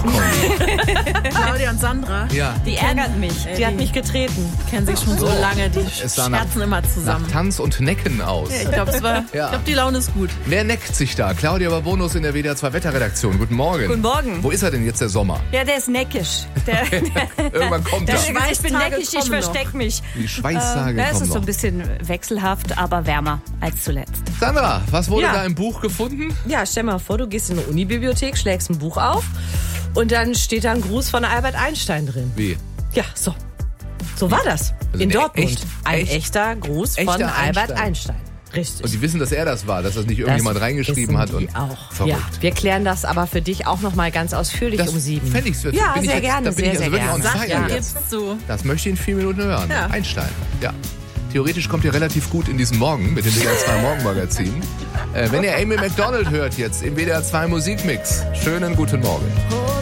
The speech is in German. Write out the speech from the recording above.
Claudia und Sandra. Ja. Die ärgert mich. Die hat mich getreten. Kennen sich schon so lange, die Es sah scherzen immer nach zusammen. Tanz und Necken aus. Ich glaube, die Laune ist gut. Wer neckt sich da? Claudia Babonus in der WDR 2 Wetterredaktion. Guten Morgen. Guten Morgen. Wo ist er denn jetzt, der Sommer? Ja, der ist neckisch. Irgendwann kommt er. Ich bin neckig, ich versteck mich. Die Schweißtage Es kommen ist so ein noch. bisschen wechselhaft, aber wärmer als zuletzt. Sandra, was wurde Ja. da im Buch gefunden? Ja, stell mal vor, du gehst in eine Unibibliothek, schlägst ein Buch auf und dann steht da ein Gruß von Albert Einstein drin. Wie? Ja, so. So war das. Also in ein Dortmund. Ein echt- echter Gruß echter von Albert Einstein. Einstein. Richtig. Und die wissen, dass er das war, dass das nicht irgendjemand reingeschrieben hat. wissen die Und auch. verrückt. Ja, wir klären das aber für dich auch noch mal ganz ausführlich Das um 7. fände ich Ja, sehr gerne, Da bin ich sehr, also wirklich sehr on gerne. fire Ja, jetzt. gibst du. Das möchte ich in 4 Minuten hören. Ja. Einstein, ja. Theoretisch kommt ihr relativ gut in diesen Morgen mit dem WDR 2 Morgenmagazin. Wenn ihr Amy McDonald hört jetzt im WDR 2 Musikmix, schönen guten Morgen.